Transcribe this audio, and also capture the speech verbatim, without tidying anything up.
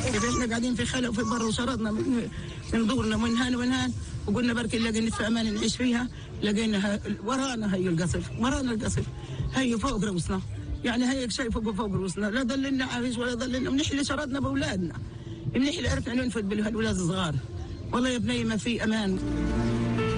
كيف احنا قاعدين في خلا وفي بر وشردنا من, من دورنا من هان ومن هان، وقلنا بركي نلاقي في امان نعيش فيها، لقينا ورانا هي القصف، ورانا القصف هي فوق رؤوسنا، يعني هيك شيء فوق فوق رؤوسنا، لا ضللنا عايش ولا ضللنا منحلي شردنا باولادنا، منحلي عرفنا ننفد بالولاد الصغار، والله يا بني ما في امان.